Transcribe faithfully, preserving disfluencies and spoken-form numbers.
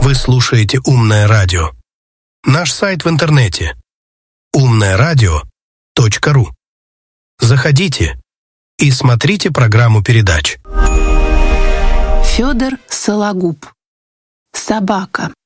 Вы слушаете «Умное радио». Наш сайт в интернете умное радио точка ру. Заходите и смотрите программу передач. Федор Сологуб. Собака.